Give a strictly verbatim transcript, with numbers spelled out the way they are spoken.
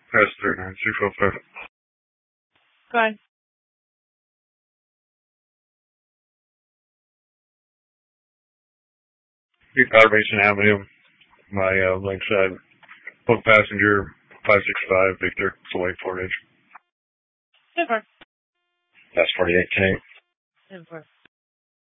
Pass through nine three four five. Go ahead. Automation Avenue, my uh, link side. Book passenger five six five Victor, Soleil Portage. Super. That's forty-eight K. Super.